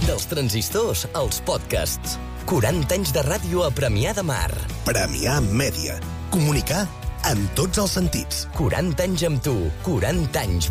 Dels transistors als podcasts. 40 anys de ràdio a Premià de Mar. Premià Mèdia. Comunicar en tots els sentits. 40 anys amb tu. 40 anys